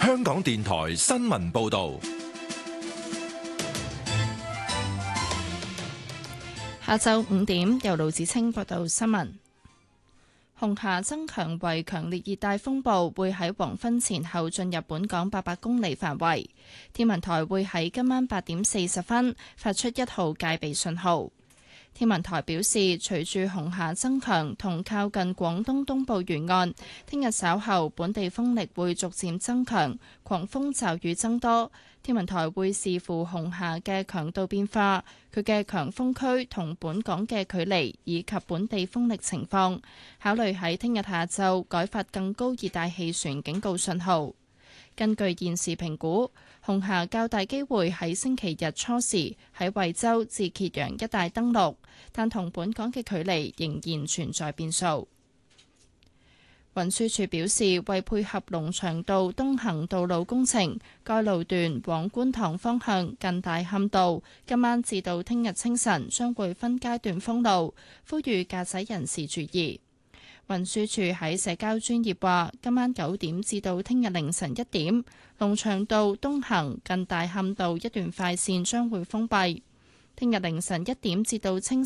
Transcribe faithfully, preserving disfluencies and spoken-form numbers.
香港電台新聞報道。 下晝五點，由盧子清報道新聞。紅霞增強為強烈熱帶風暴，會喺黃昏前後進入本港八百公里範圍。天文台會喺今晚八點四十分發出一號戒備信號。天文台表示，隨住紅霞增強同靠近廣東東部沿岸，聽日稍後本地風力會逐漸增強，狂風驟雨增多。天文台會視乎紅霞嘅強度變化、佢嘅強風區同本港嘅距離以及本地風力情況，考慮喺聽日下晝改發更高熱帶氣旋警告信號。根據現時評估，紅霞較大機會喺星期日初時喺惠州至揭陽一帶登陸，但同本港嘅距離仍然存在變數。運輸署表示，為配合龍翔道東行道路工程，該路段往觀塘方向近大磡道，今晚至到聽日清晨將會分階段封路，呼籲駕駛人士注意。運輸署喺社交專頁話，今晚九點至到聽日凌晨一點，龍翔道東行近大磡道一段快線將會封閉。聽日凌晨一點至到清